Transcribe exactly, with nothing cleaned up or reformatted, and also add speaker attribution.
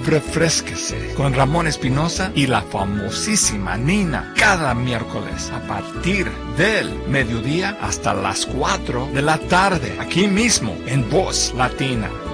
Speaker 1: refrésquese con Ramón Espinosa y la famosísima Nina cada miércoles a partir del mediodía hasta las cuatro de la tarde, aquí mismo en Voz Latina.